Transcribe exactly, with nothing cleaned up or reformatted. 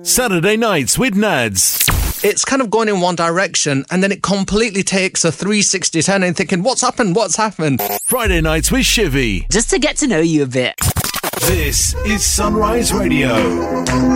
Saturday Nights with Nads. It's kind of going in one direction and then it completely takes a three sixty turn and thinking, what's happened? What's happened? Friday Nights with Shivy. Just to get to know you a bit. This is Sunrise Radio.